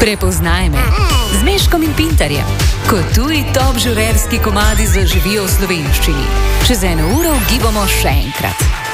Prepoznaj me z Meškom in Pintarjem, ko tuji top žurerski komadi zaživijo v slovenščini. Čez 1 uro gibamo še enkrat.